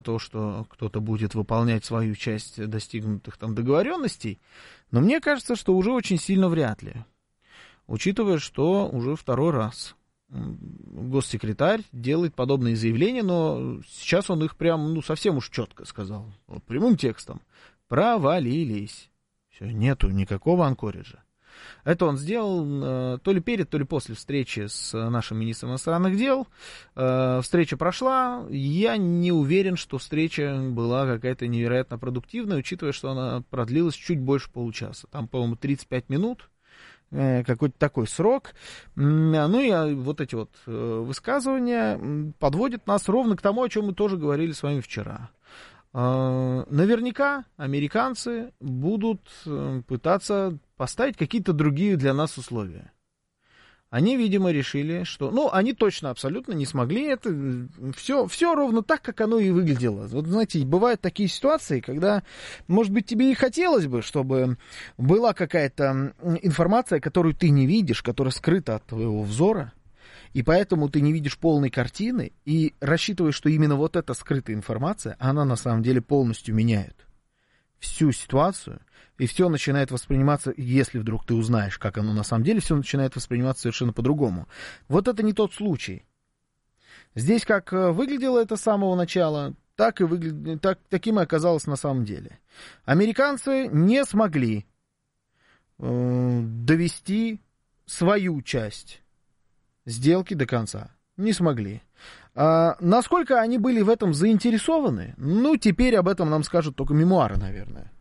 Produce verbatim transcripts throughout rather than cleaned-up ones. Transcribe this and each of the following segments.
то, что кто-то будет выполнять свою часть достигнутых там договоренностей, но мне кажется, что уже очень сильно вряд ли, учитывая, что уже второй раз госсекретарь делает подобные заявления, но сейчас он их прям, ну, совсем уж четко сказал, вот, прямым текстом: провалились, все, нету никакого анкориджа. Это он сделал э, то ли перед, то ли после встречи с нашим министром иностранных дел. Э, встреча прошла. Я не уверен, что встреча была какая-то невероятно продуктивная, учитывая, что она продлилась чуть больше получаса. Там, по-моему, тридцать пять минут. Э, какой-то такой срок. Ну и вот эти вот э, высказывания подводят нас ровно к тому, о чем мы тоже говорили с вами вчера. Наверняка американцы будут пытаться поставить какие-то другие для нас условия. Они, видимо, решили, что... Ну, они точно абсолютно не смогли. Это все, все ровно так, как оно и выглядело. Вот, знаете, бывают такие ситуации, когда, может быть, тебе и хотелось бы, чтобы была какая-то информация, которую ты не видишь, которая скрыта от твоего взора, и поэтому ты не видишь полной картины и рассчитываешь, что именно вот эта скрытая информация, она на самом деле полностью меняет всю ситуацию, и все начинает восприниматься, если вдруг ты узнаешь, как оно на самом деле, все начинает восприниматься совершенно по-другому. Вот это не тот случай. Здесь как выглядело это с самого начала, так и выглядит, так, таким и оказалось на самом деле. Американцы не смогли э, довести свою часть сделки до конца. Не смогли. А насколько они были в этом заинтересованы, ну, теперь об этом нам скажут только мемуары, наверное.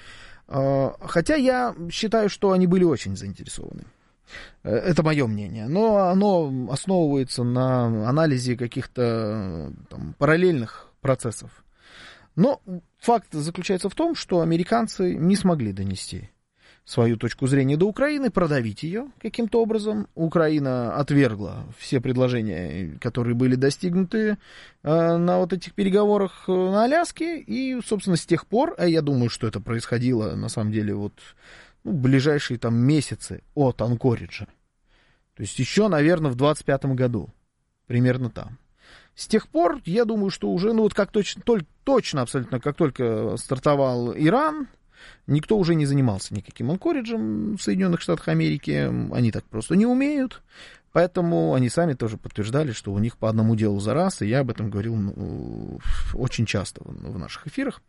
А, хотя я считаю, что они были очень заинтересованы. Это мое мнение. Но оно основывается на анализе каких-то там параллельных процессов. Но факт заключается в том, что американцы не смогли донести свою точку зрения до Украины, продавить ее каким-то образом. Украина отвергла все предложения, которые были достигнуты э, на вот этих переговорах на Аляске, и, собственно, с тех пор, а я думаю, что это происходило, на самом деле, вот, ну, ближайшие там месяцы от Анкориджа, то есть еще, наверное, в двадцать пятом году, примерно там. С тех пор, я думаю, что уже, ну, вот как точно, толь, точно абсолютно, как только стартовал Иран, никто уже не занимался никаким анкориджем в Соединенных Штатах Америки, они так просто не умеют, поэтому они сами тоже подтверждали, что у них по одному делу за раз, и я об этом говорил ну, очень часто в наших эфирах.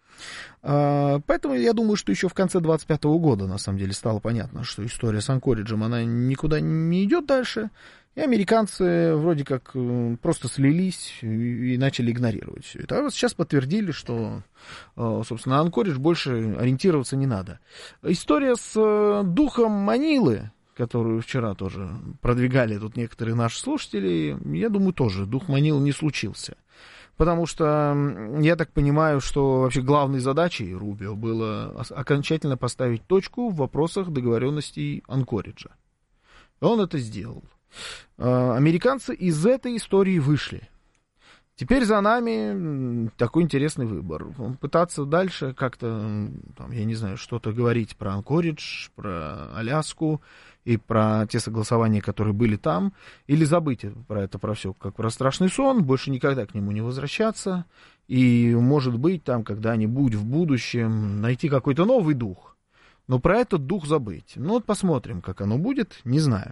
Поэтому я думаю, что еще в конце двадцать пятого года, на самом деле, стало понятно, что история с анкориджем, она никуда не идет дальше, и американцы вроде как просто слились и начали игнорировать все это. А вот сейчас подтвердили, что, собственно, на анкоридж больше ориентироваться не надо. История с духом Манилы, которую вчера тоже продвигали тут некоторые наши слушатели, я думаю, тоже дух Манилы не случился. Потому что я так понимаю, что вообще главной задачей Рубио было окончательно поставить точку в вопросах договоренностей анкориджа. И он это сделал. Американцы из этой истории вышли. Теперь за нами такой интересный выбор. Пытаться дальше как-то, там, я не знаю, что-то говорить про Анкоридж, про Аляску и про те согласования, которые были там, или забыть про это, про все, как про страшный сон, больше никогда к нему не возвращаться, и, может быть, там когда-нибудь в будущем найти какой-то новый дух. Но про этот дух забыть. Ну вот посмотрим, как оно будет, не знаю.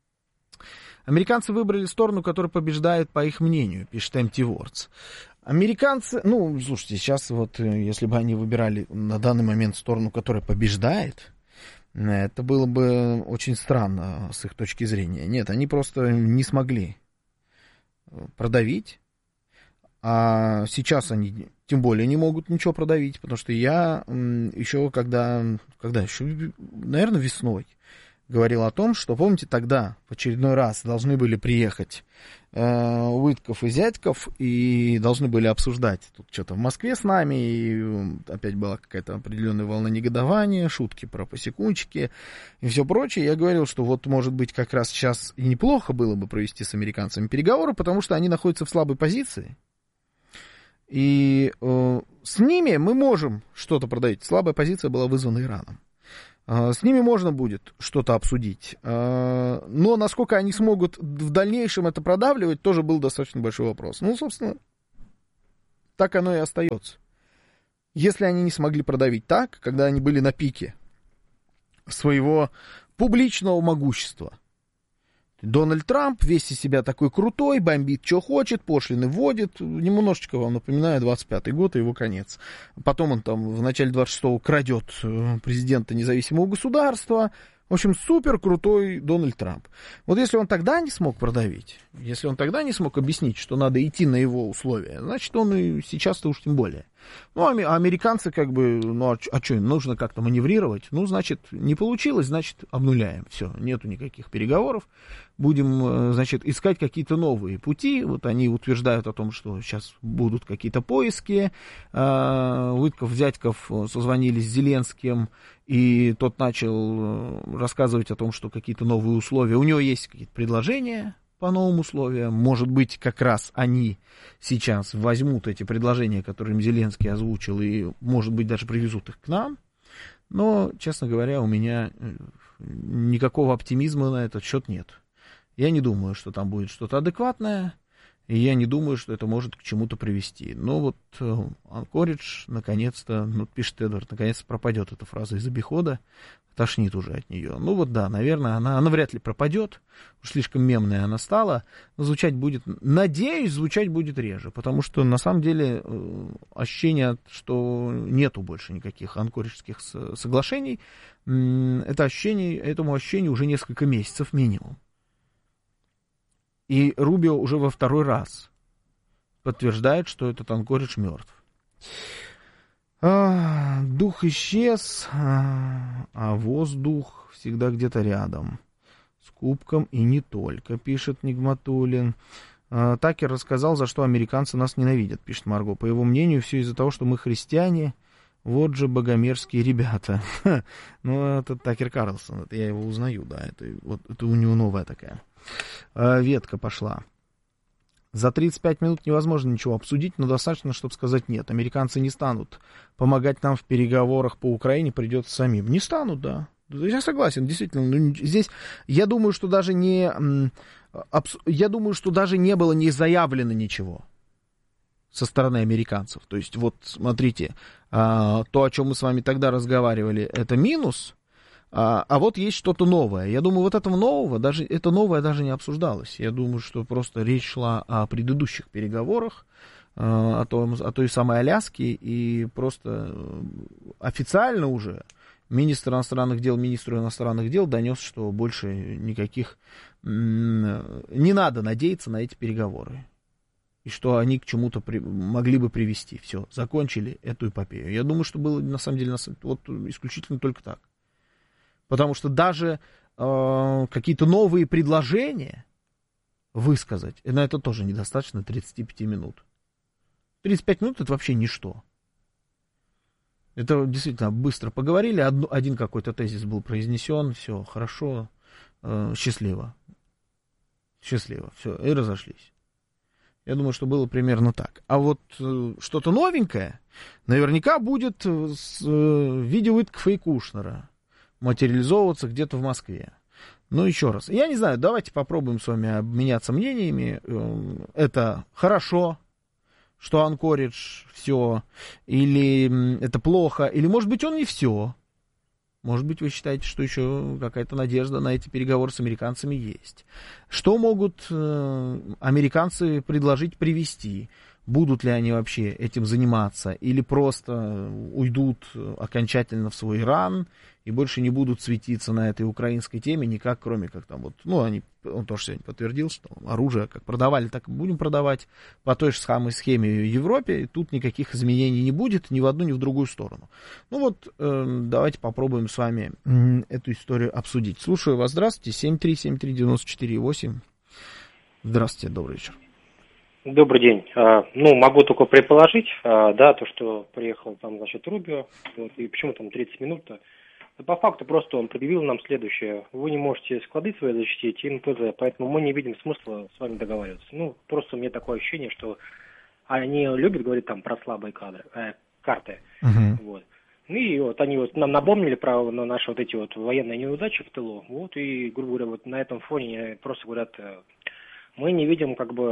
Американцы выбрали сторону, которая побеждает, по их мнению, пишет эм ти Words. Американцы, ну, слушайте, сейчас вот, если бы они выбирали на данный момент сторону, которая побеждает, это было бы очень странно с их точки зрения. Нет, они просто не смогли продавить, а сейчас они тем более не могут ничего продавить, потому что я еще когда, когда еще, наверное, весной, говорил о том, что, помните, тогда в очередной раз должны были приехать э, Уитков и Зятьков и должны были обсуждать тут что-то в Москве с нами, и опять была какая-то определенная волна негодования, шутки про посекунчики и все прочее. Я говорил, что вот, может быть, как раз сейчас и неплохо было бы провести с американцами переговоры, потому что они находятся в слабой позиции, и э, с ними мы можем что-то продавить. Слабая позиция была вызвана Ираном. С ними можно будет что-то обсудить, но насколько они смогут в дальнейшем это продавливать, тоже был достаточно большой вопрос. Ну, собственно, так оно и остается. Если они не смогли продавить так, когда они были на пике своего публичного могущества. Дональд Трамп весь из себя такой крутой, бомбит, что хочет, пошлины вводит. Немножечко вам напоминаю, двадцать пятый год и его конец. Потом он там в начале двадцать шестого крадет президента независимого государства. В общем, супер крутой Дональд Трамп. Вот если он тогда не смог продавить, если он тогда не смог объяснить, что надо идти на его условия, значит, он и сейчас-то уж тем более. Ну, а американцы как бы, ну, а, а что, им нужно как-то маневрировать? Ну, значит, не получилось, значит, обнуляем. Все, нету никаких переговоров. Будем, значит, искать какие-то новые пути. Вот они утверждают о том, что сейчас будут какие-то поиски. Лытков, Дядьков созвонились с Зеленским, и тот начал рассказывать о том, что какие-то новые условия. У него есть какие-то предложения по новым условиям. Может быть, как раз они сейчас возьмут эти предложения, которые им Зеленский озвучил, и, может быть, даже привезут их к нам. Но, честно говоря, у меня никакого оптимизма на этот счет нет. Я не думаю, что там будет что-то адекватное, и я не думаю, что это может к чему-то привести. Но вот Анкоридж, наконец-то, ну, пишет Эдвард, наконец-то пропадет эта фраза из обихода, тошнит уже от нее. Ну вот да, наверное, она, она вряд ли пропадет, уж слишком мемная она стала, но звучать будет, надеюсь, звучать будет реже, потому что на самом деле ощущение, что нету больше никаких анкориджских соглашений, это ощущение, этому ощущению уже несколько месяцев минимум. И Рубио уже во второй раз подтверждает, что этот Анкоридж мертв. А, дух исчез, а, а воздух всегда где-то рядом. С кубком и не только, пишет Нигматуллин. А, Такер рассказал, за что американцы нас ненавидят, пишет Марго. По его мнению, все из-за того, что мы христиане. Вот же богомерзкие ребята. Ну, это Такер Карлсон, это я его узнаю, да. Это, вот, это у него новая такая а, ветка пошла. За тридцать пять минут невозможно ничего обсудить, но достаточно, чтобы сказать нет. Американцы не станут помогать нам в переговорах по Украине, придется самим. Не станут, да. Я согласен, действительно. Ну, здесь, я думаю, что даже не... Абс, я думаю, что даже не было не заявлено ничего со стороны американцев. То есть, вот, смотрите, а, то, о чем мы с вами тогда разговаривали, это минус, а, а вот есть что-то новое. Я думаю, вот этого нового, даже, это новое даже не обсуждалось. Я думаю, что просто речь шла о предыдущих переговорах, а, о, том, о той самой Аляске, и просто официально уже министр иностранных дел, министру иностранных дел донес, что больше никаких... Не надо надеяться на эти переговоры. И что они к чему-то при, могли бы привести. Все, закончили эту эпопею. Я думаю, что было на самом деле вот, исключительно только так. Потому что даже э, какие-то новые предложения высказать, и на это тоже недостаточно тридцать пять минут. тридцать пять минут это вообще ничто. Это действительно быстро поговорили, одно, один какой-то тезис был произнесен, все, хорошо, э, счастливо. Счастливо, все, и разошлись. Я думаю, что было примерно так. А вот э, что-то новенькое наверняка будет с, э, в виде Уиткофа и Кушнера материализовываться где-то в Москве. Ну, еще раз. Я не знаю, давайте попробуем с вами обменяться мнениями. Э, это хорошо, что Анкоридж все, или это плохо, или, может быть, он не все. Может быть, вы считаете, что еще какая-то надежда на эти переговоры с американцами есть. Что могут э, американцы предложить привести? Будут ли они вообще этим заниматься? Или просто уйдут окончательно в свой Иран и больше не будут светиться на этой украинской теме никак, кроме как там вот... Ну, они, он тоже сегодня подтвердил, что оружие как продавали, так и будем продавать по той же самой схеме в Европе. И тут никаких изменений не будет ни в одну, ни в другую сторону. Ну вот, э, давайте попробуем с вами э, эту историю обсудить. Слушаю вас. Здравствуйте. семь три семь три девять четыре восемь. Здравствуйте. Добрый вечер. Добрый день. Ну, могу только предположить, да, то, что приехал там, значит, Рубио, вот, и почему там тридцать минут-то. По факту просто он предъявил нам следующее. Вы не можете склады свои защитить и эн пэ зэ, поэтому мы не видим смысла с вами договариваться. Ну, просто у меня такое ощущение, что они любят говорить там про слабые кадры, э, карты. Uh-huh. Вот. Ну и вот они вот нам напомнили про на наши вот эти вот военные неудачи в тылу. Вот, и, грубо говоря, вот на этом фоне просто говорят, мы не видим как бы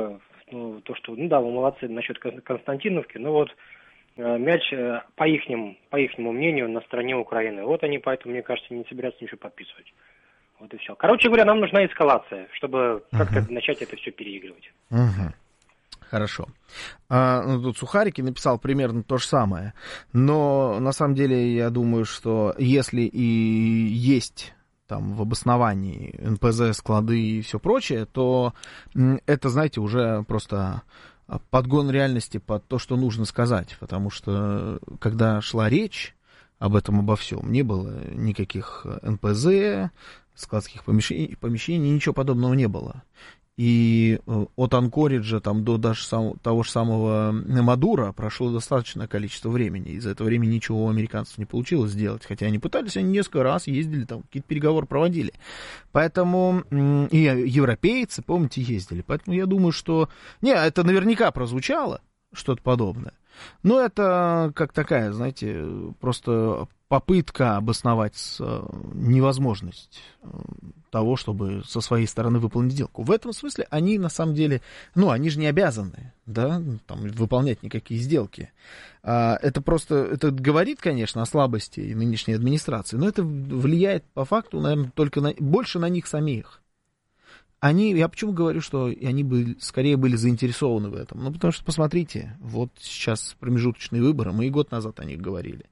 ну, то, что, ну да, вы молодцы насчет Константиновки, но вот э, мяч, э, по ихнему, по ихнему мнению, на стороне Украины. Вот они, поэтому, мне кажется, не собираются ничего подписывать. Вот и все. Короче говоря, нам нужна эскалация, чтобы uh-huh. как-то начать это все переигрывать. Uh-huh. Хорошо. А, ну, тут Сухарики написал примерно то же самое. Но на самом деле я думаю, что если и есть там в обосновании эн пэ зэ, склады и все прочее, то это, знаете, уже просто подгон реальности под то, что нужно сказать. Потому что когда шла речь об этом, обо всем, не было никаких эн пэ зэ, складских помещений, помещений, ничего подобного не было. И от Анкориджа там, до даже сам, того же самого Мадуро прошло достаточное количество времени. И за это время ничего у американцев не получилось сделать. Хотя они пытались, они несколько раз ездили, там какие-то переговоры проводили. Поэтому и европейцы, помните, ездили. Поэтому я думаю, что... Не, это наверняка прозвучало, что-то подобное. Но это как такая, знаете, просто попытка обосновать невозможность того, чтобы со своей стороны выполнить сделку. В этом смысле они на самом деле, ну, они же не обязаны, да, там, выполнять никакие сделки. А, это просто, это говорит, конечно, о слабости нынешней администрации, но это влияет по факту, наверное, только на, больше на них самих. Они, я почему говорю, что они бы скорее были заинтересованы в этом? Ну, потому что, посмотрите, вот сейчас промежуточные выборы, мы и год назад о них говорили.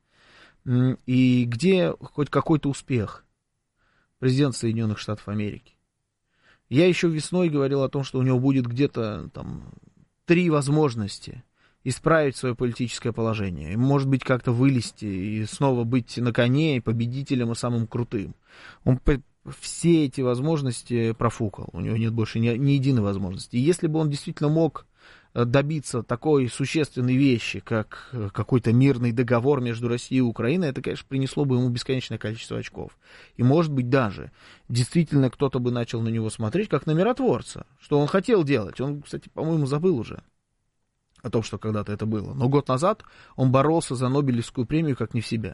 И где хоть какой-то успех? Президент Соединенных Штатов Америки. Я еще весной говорил о том, что у него будет где-то там три возможности исправить свое политическое положение. Может быть, как-то вылезти и снова быть на коне и победителем и самым крутым. Он все эти возможности профукал. У него нет больше ни, ни единой возможности. И если бы он действительно мог добиться такой существенной вещи, как какой-то мирный договор между Россией и Украиной, это, конечно, принесло бы ему бесконечное количество очков. И, может быть, даже действительно кто-то бы начал на него смотреть как на миротворца. Что он хотел делать. Он, кстати, по-моему, забыл уже о том, что когда-то это было. Но год назад он боролся за Нобелевскую премию как не в себя.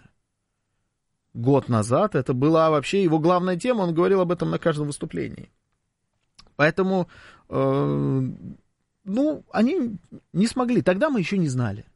Год назад это была вообще его главная тема, он говорил об этом на каждом выступлении. Поэтому, э, ну, они не смогли. Тогда мы еще не знали,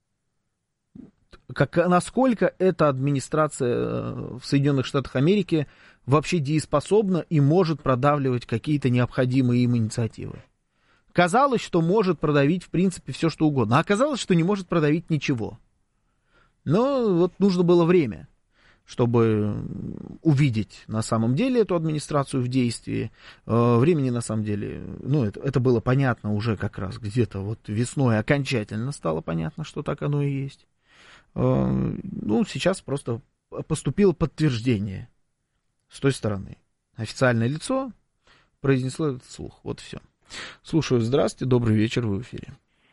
как, насколько эта администрация в Соединенных Штатах Америки вообще дееспособна и может продавливать какие-то необходимые им инициативы. Казалось, что может продавить, в принципе, все, что угодно. А оказалось, что не может продавить ничего. Но вот нужно было время, чтобы увидеть на самом деле эту администрацию в действии. Времени на самом деле, ну, это, это было понятно уже как раз где-то вот весной окончательно стало понятно, что так оно и есть. Ну, сейчас просто поступило подтверждение с той стороны. Официальное лицо произнесло этот слух. Вот все. Слушаю, здравствуйте, добрый вечер, вы в эфире.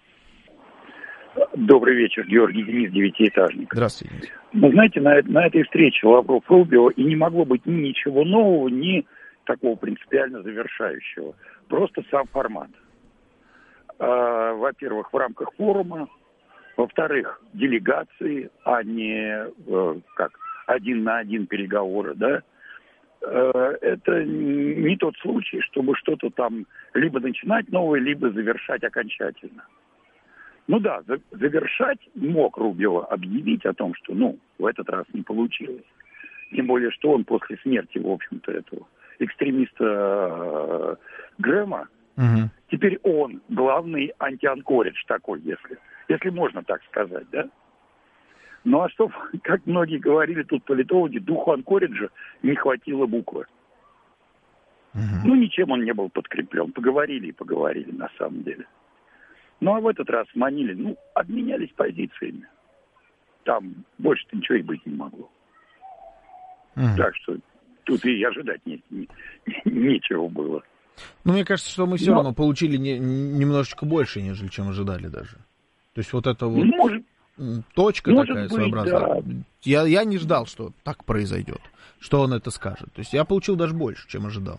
Добрый вечер, Георгий Денис, девятиэтажник. Здравствуйте, Денис. Ну, знаете, на, на этой встрече Лавров-Рубио и не могло быть ни ничего нового, ни такого принципиально завершающего. Просто сам формат. А, во-первых, в рамках форума. Во-вторых, делегации, а не как один на один переговоры, да. Это не тот случай, чтобы что-то там либо начинать новое, либо завершать окончательно. Ну да, завершать мог Рубио объявить о том, что, ну, в этот раз не получилось. Тем более, что он после смерти, в общем-то, этого экстремиста Грэма, угу. Теперь он главный антианкоридж такой, если, если можно так сказать, да? Ну а что, как многие говорили тут политологи, духу анкориджа не хватило буквы. Угу. Ну, ничем он не был подкреплен. Поговорили и поговорили, на самом деле. Ну, а в этот раз манили, ну, обменялись позициями. Там больше-то ничего и быть не могло. Угу. Так что тут и ожидать не, не, нечего было. Ну, мне кажется, что мы все Но... равно получили не, немножечко больше, нежели чем ожидали даже. То есть вот это вот... Может... Точка Может такая быть, своеобразная. Да. Я, я не ждал, что так произойдет, что он это скажет. То есть я получил даже больше, чем ожидал.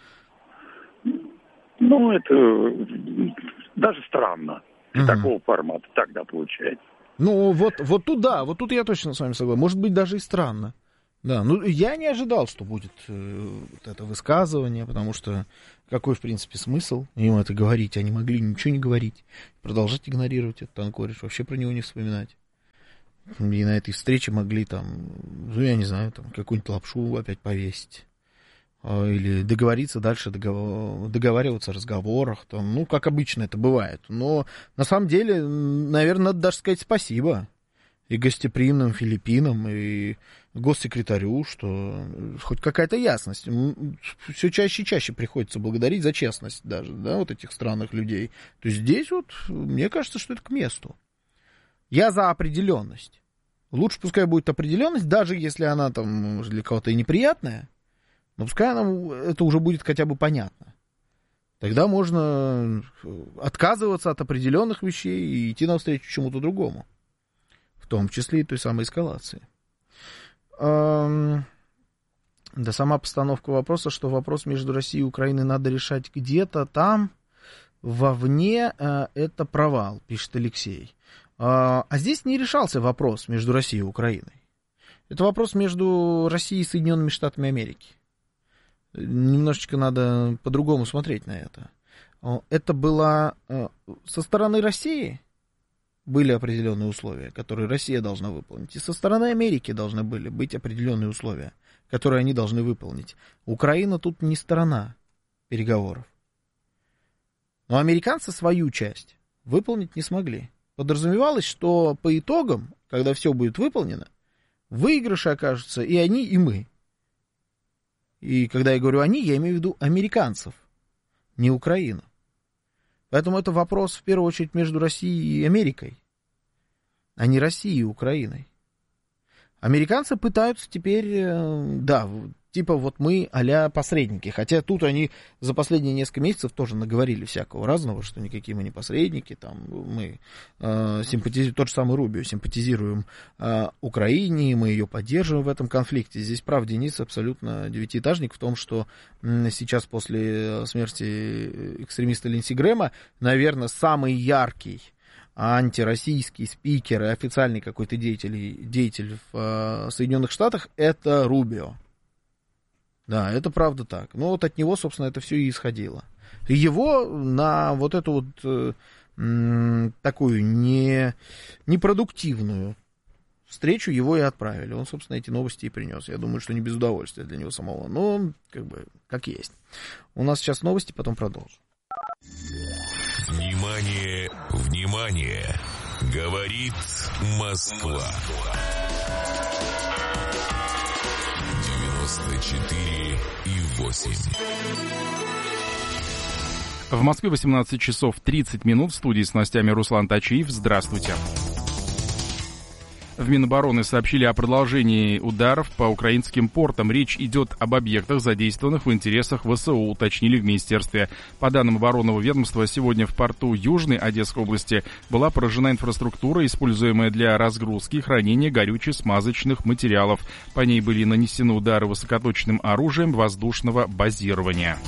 Ну, это даже странно. Угу. Такого формата тогда получается. Ну, вот, вот тут да, вот тут я точно с вами согласен. Может быть, даже и странно. Да, ну я не ожидал, что будет э, вот это высказывание, потому что какой, в принципе, смысл им это говорить? Они могли ничего не говорить, продолжать игнорировать этот Анкоридж, вообще про него не вспоминать. И на этой встрече могли там, ну я не знаю, там какую-нибудь лапшу опять повесить. Или договориться дальше, договор... договариваться о разговорах, там, ну, как обычно это бывает. Но на самом деле, наверное, надо даже сказать спасибо и гостеприимным Филиппинам, и госсекретарю, что хоть какая-то ясность. Все чаще и чаще приходится благодарить за честность даже, да, вот этих странных людей. То есть здесь вот, мне кажется, что это к месту. Я за определенность. Лучше пускай будет определенность, даже если она там для кого-то и неприятная, но пускай нам это уже будет хотя бы понятно. Тогда можно отказываться от определенных вещей и идти навстречу чему-то другому. В том числе и той самой эскалации. Да, сама постановка вопроса, что вопрос между Россией и Украиной надо решать где-то там, вовне, это провал, пишет Алексей. А здесь не решался вопрос между Россией и Украиной. Это вопрос между Россией и Соединенными Штатами Америки. Немножечко надо по-другому смотреть на это. Это было со стороны России были определенные условия, которые Россия должна выполнить. И со стороны Америки должны были быть определенные условия, которые они должны выполнить. Украина тут не сторона переговоров. Но американцы свою часть выполнить не смогли. Подразумевалось, что по итогам, когда все будет выполнено, в выигрыше окажутся и они, и мы. И когда я говорю «они», я имею в виду американцев, не Украину. Поэтому это вопрос, в первую очередь, между Россией и Америкой, а не Россией и Украиной. Американцы пытаются теперь, да, типа вот мы а-ля посредники. Хотя тут они за последние несколько месяцев тоже наговорили всякого разного, что никакие мы не посредники, там мы э, симпатизируем, тот же самый Рубио, симпатизируем э, Украине, мы ее поддерживаем в этом конфликте. Здесь прав Денис абсолютно девятиэтажник в том, что э, сейчас после смерти экстремиста Линдси Грэма, наверное, самый яркий антироссийский спикер и официальный какой-то деятель, деятель в э, Соединенных Штатах это Рубио. Да, это правда так. Но вот от него, собственно, это все и исходило. И его на вот эту вот э, м, такую не, непродуктивную встречу его и отправили. Он, собственно, эти новости и принес. Я думаю, что не без удовольствия для него самого. Но, как бы, как есть. У нас сейчас новости, потом продолжим. Внимание, внимание! Говорит Москва. девяносто четыре и восемь. В Москве восемнадцать часов тридцать минут. В студии с новостями Руслан Тачиев. Здравствуйте. В Минобороны сообщили о продолжении ударов по украинским портам. Речь идет об объектах, задействованных в интересах ВСУ, уточнили в министерстве. По данным оборонного ведомства, сегодня в порту Южной Одесской области была поражена инфраструктура, используемая для разгрузки и хранения горюче-смазочных материалов. По ней были нанесены удары высокоточным оружием воздушного базирования.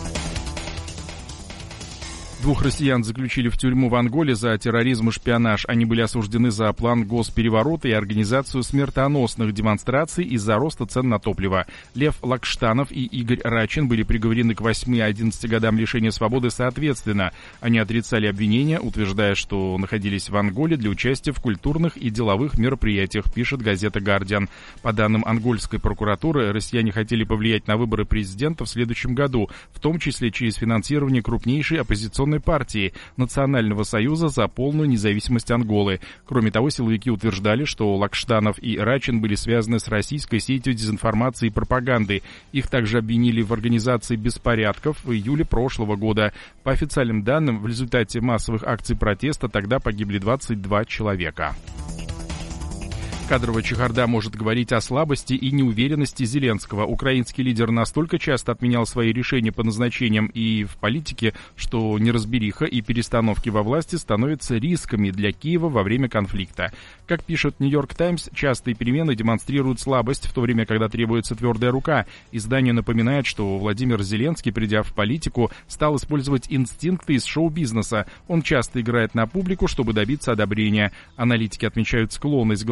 Двух россиян заключили в тюрьму в Анголе за терроризм и шпионаж. Они были осуждены за план госпереворота и организацию смертоносных демонстраций из-за роста цен на топливо. Лев Лакштанов и Игорь Рачин были приговорены к восьми и одиннадцати годам лишения свободы соответственно. Они отрицали обвинения, утверждая, что находились в Анголе для участия в культурных и деловых мероприятиях, пишет газета «Гардиан». По данным ангольской прокуратуры, россияне хотели повлиять на выборы президента в следующем году, в том числе через финансирование крупнейшей оппозиционной партии Национального союза за полную независимость Анголы. Кроме того, силовики утверждали, что Лакштанов и Рачин были связаны с российской сетью дезинформации и пропаганды. Их также обвинили в организации беспорядков в июле прошлого года. По официальным данным, в результате массовых акций протеста тогда погибли двадцать два человека. Кадровая чехарда может говорить о слабости и неуверенности Зеленского. Украинский лидер настолько часто отменял свои решения по назначениям и в политике, что неразбериха и перестановки во власти становятся рисками для Киева во время конфликта. Как пишет «Нью-Йорк Таймс», частые перемены демонстрируют слабость, в то время, когда требуется твердая рука. Издание напоминает, что Владимир Зеленский, придя в политику, стал использовать инстинкты из шоу-бизнеса. Он часто играет на публику, чтобы добиться одобрения. Аналитики отмечают склонность главы государства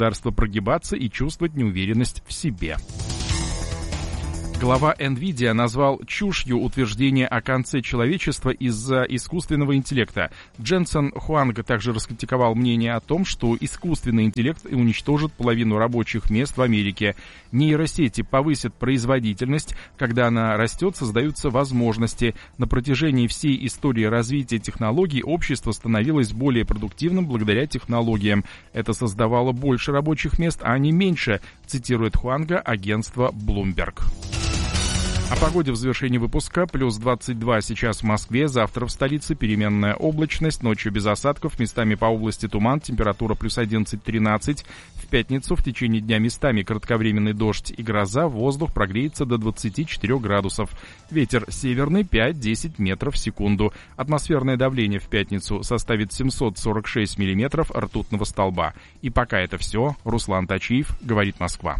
государства прогибаться и чувствовать неуверенность в себе. Глава NVIDIA назвал чушью утверждение о конце человечества из-за искусственного интеллекта. Дженсен Хуанг также раскритиковал мнение о том, что искусственный интеллект уничтожит половину рабочих мест в Америке. Нейросети повысят производительность. Когда она растет, создаются возможности. На протяжении всей истории развития технологий общество становилось более продуктивным благодаря технологиям. Это создавало больше рабочих мест, а не меньше, цитирует Хуанга агентство Bloomberg. О погоде в завершении выпуска. Плюс двадцать два сейчас в Москве, завтра в столице переменная облачность, ночью без осадков, местами по области туман, температура плюс одиннадцать-тринадцать. В пятницу в течение дня местами кратковременный дождь и гроза, воздух прогреется до двадцати четырёх градусов. Ветер северный пять-десять метров в секунду. Атмосферное давление в пятницу составит семьсот сорок шесть миллиметров ртутного столба. И пока это все. Руслан Тачиев, говорит Москва.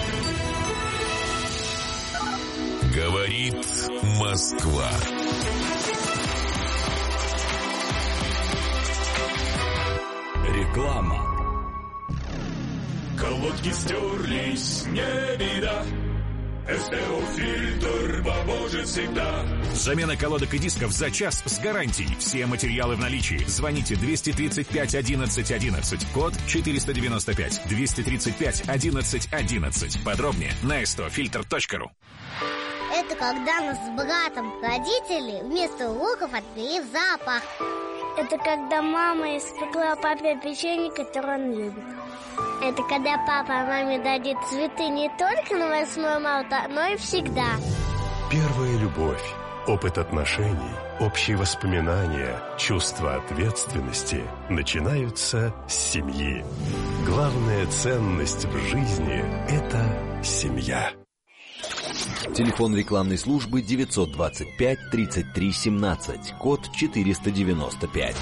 Говорит Москва. Реклама. Колодки стерлись, не беда. эс тэ о-фильтр поможет всегда. Замена колодок и дисков за час с гарантией. Все материалы в наличии. Звоните двести тридцать пять одиннадцать одиннадцать. Код четыреста девяносто пять. двести тридцать пять одиннадцать одиннадцать. Подробнее на эс тэ о фильтр точка ру. Это когда нас с братом родители вместо уроков отвели в зоопарк. Это когда мама испекла папе печенье, которое он любит. Это когда папа маме дарит цветы не только на восьмое марта, но и всегда. Первая любовь, опыт отношений, общие воспоминания, чувство ответственности начинаются с семьи. Главная ценность в жизни – это семья. Телефон рекламной службы девятьсот двадцать пять тридцать три семнадцать, код четыреста девяносто пять.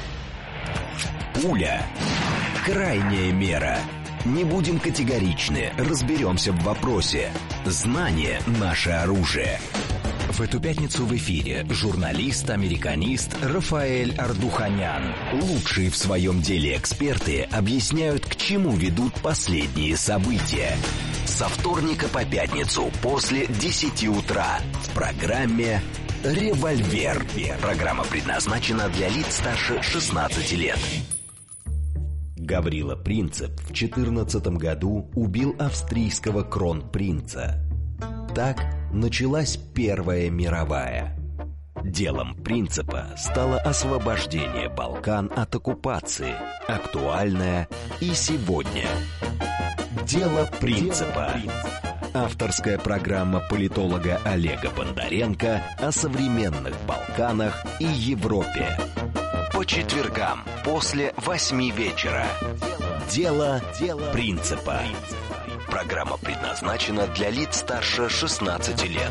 Пуля. Крайняя мера. Не будем категоричны, разберемся в вопросе. Знание – наше оружие. В эту пятницу в эфире журналист-американист Рафаэль Ардуханян. Лучшие в своем деле эксперты объясняют, к чему ведут последние события. Со вторника по пятницу после десяти утра в программе «Револьвер». Программа предназначена для лиц старше шестнадцати лет. Гаврила Принцип в четырнадцатом году убил австрийского кронпринца. Так началась Первая мировая. Делом Принципа стало освобождение Балкан от оккупации, актуальное и сегодня. Дело Принципа. Авторская программа политолога Олега Бондаренко о современных Балканах и Европе. По четвергам после восьми вечера. Дело Принципа. Программа предназначена для лиц старше шестнадцати лет.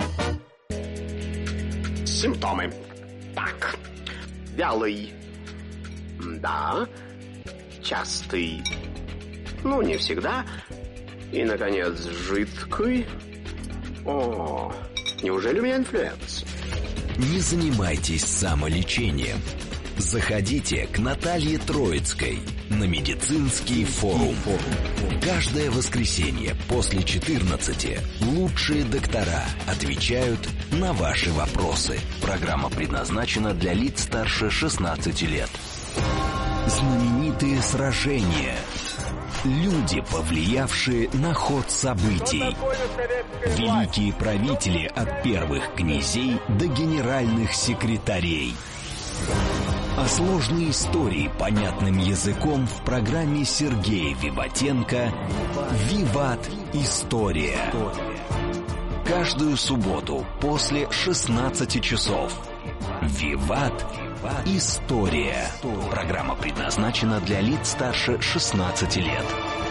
Симптомы. Так. Вялый. Да. Частый. Ну, не всегда. И, наконец, жидкий. О, неужели у меня инфлюенс? Не занимайтесь самолечением. Заходите к Наталье Троицкой на медицинский форум. Каждое воскресенье после четырнадцати лучшие доктора отвечают на ваши вопросы. Программа предназначена для лиц старше шестнадцати лет. Знаменитые сражения. Люди, повлиявшие на ход событий. Великие правители от первых князей до генеральных секретарей. А сложные истории понятным языком в программе Сергея Виватенко «Виват. История». Каждую субботу после шестнадцати часов. «Виват. История». Программа предназначена для лиц старше шестнадцати лет.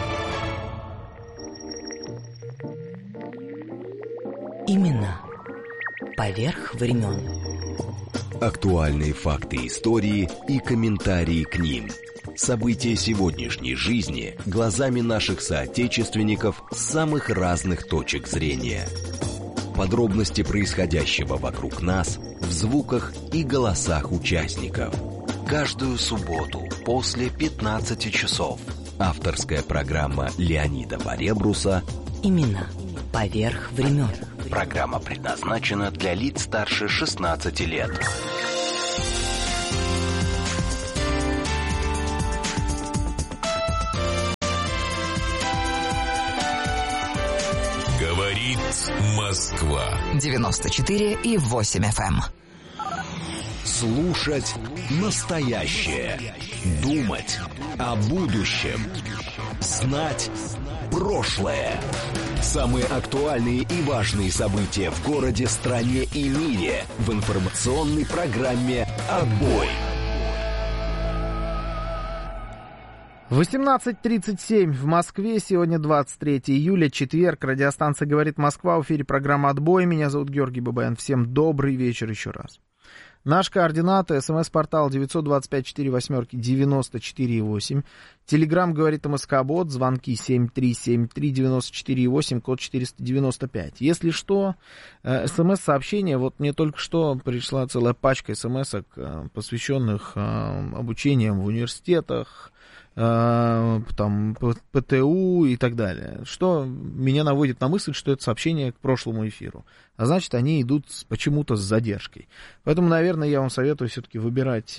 Имена поверх времен. Актуальные факты истории и комментарии к ним. События сегодняшней жизни глазами наших соотечественников с самых разных точек зрения. Подробности происходящего вокруг нас в звуках и голосах участников. Каждую субботу после пятнадцати часов Авторская программа Леонида Поребруса «Имена. Поверх времен». Программа предназначена для лиц старше шестнадцати лет. Говорит Москва. девяносто четыре и восемь эф эм. Слушать настоящее. Думать о будущем. Знать прошлое. Самые актуальные и важные события в городе, стране и мире в информационной программе «Отбой». восемнадцать тридцать семь в Москве. Сегодня двадцать третьего июля, четверг. Радиостанция «Говорит Москва». В эфире программа «Отбой». Меня зовут Георгий Бабаян. Всем добрый вечер еще раз. Наш координаты: смс-портал девять два пять четыре восемь девяносто четыре восемь. Телеграм «Говорит МСК-бот». Звонки семь три семь три девяносто четыре восемь, код четыреста девяносто пять. Если что, смс-сообщение. Вот мне только что пришла целая пачка смс-ок, посвященных обучениям в университетах, там, ПТУ и так далее, что меня наводит на мысль, что это сообщение к прошлому эфиру, а значит, они идут почему-то с задержкой. Поэтому, наверное, я вам советую все-таки выбирать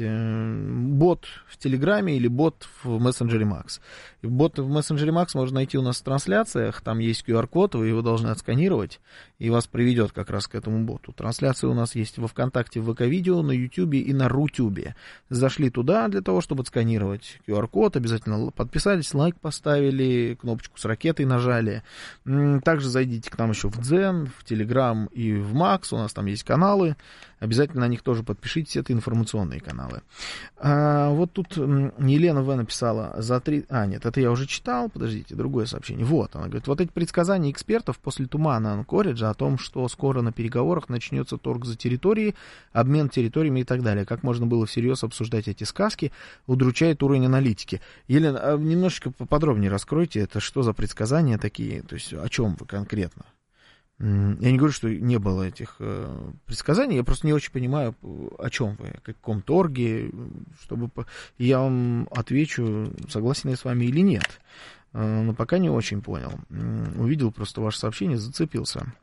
бот в Телеграме или бот в мессенджере Макс. Бот в мессенджере Макс можно найти у нас в трансляциях, там есть ку ар код, вы его должны отсканировать, и вас приведет как раз к этому боту. Трансляции у нас есть во ВКонтакте, в ВК-видео, на Ютубе и на Рутюбе. Зашли туда для того, чтобы отсканировать ку ар код, обязательно подписались, лайк поставили, кнопочку с ракетой нажали. Также зайдите к нам еще в Дзен, в Телеграм и в Макс, у нас там есть каналы, обязательно на них тоже подпишитесь, это информационные каналы. А, вот тут Елена В. написала за три... А, нет, это я уже читал, подождите, другое сообщение. Вот, она говорит, вот эти предсказания экспертов после тумана Анкориджа о том, что скоро на переговорах начнется торг за территории, обмен территориями и так далее. Как можно было всерьез обсуждать эти сказки, удручает уровень аналитики. Елена, немножечко поподробнее раскройте, это что за предсказания такие, то есть о чем вы конкретно? Я не говорю, что не было этих э, предсказаний, я просто не очень понимаю, о чем вы, о каком торге, чтобы я вам отвечу, согласен я с вами или нет. Э, но пока не очень понял. Увидел просто ваше сообщение, зацепился.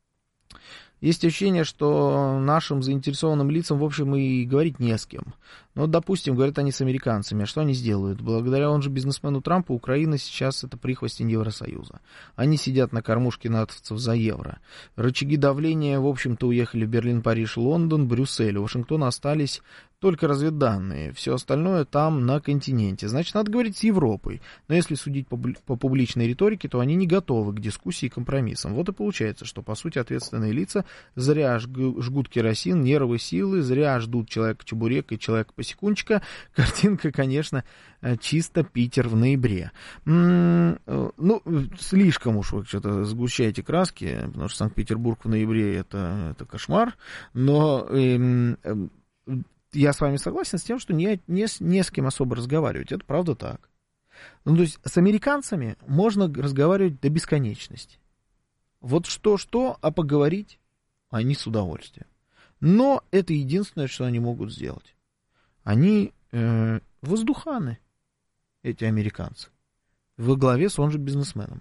Есть ощущение, что нашим заинтересованным лицам, в общем, и говорить не с кем. Ну, допустим, говорят они с американцами. А что они сделают? Благодаря он же бизнесмену Трампу Украина сейчас это прихвостень Евросоюза. Они сидят на кормушке натовцев за евро. Рычаги давления, в общем-то, уехали в Берлин, Париж, Лондон, Брюссель. У Вашингтона остались только разведданные. Все остальное там, на континенте. Значит, надо говорить с Европой. Но если судить по, по публичной риторике, то они не готовы к дискуссии и компромиссам. Вот и получается, что, по сути, ответственные лица зря жгут керосин, нервы, силы, зря ждут человека-чебурека и человека-посекунчика. Картинка, конечно, чисто Питер в ноябре. М-м, ну, слишком уж вы что-то сгущаете краски, потому что Санкт-Петербург в ноябре это, это кошмар. Но э, э, я с вами согласен с тем, что не, не, не с кем особо разговаривать. Это правда так. Ну, то есть с американцами можно разговаривать до бесконечности. Вот что-что, а поговорить они с удовольствием. Но это единственное, что они могут сделать. Они э, воздуханы, эти американцы, во главе с он же бизнесменом.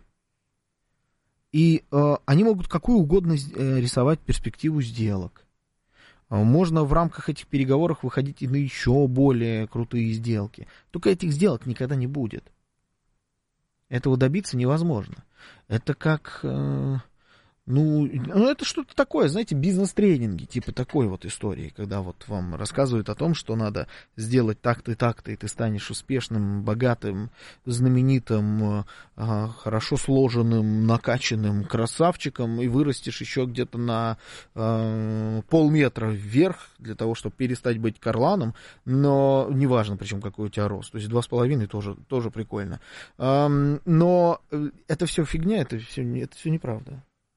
И э, они могут какую угодно э, рисовать перспективу сделок. Можно в рамках этих переговоров выходить и на еще более крутые сделки. Только этих сделок никогда не будет. Этого добиться невозможно. Это как... Э, Ну, ну, это что-то такое, знаете, бизнес-тренинги, типа такой вот истории, когда вот вам рассказывают о том, что надо сделать так-то и так-то, и ты станешь успешным, богатым, знаменитым, хорошо сложенным, накачанным красавчиком, и вырастешь еще где-то на э, полметра вверх, для того, чтобы перестать быть Карланом, но неважно, причем какой у тебя рост, то есть два с половиной тоже, тоже прикольно. Э, но это все фигня, это все, это все неправда.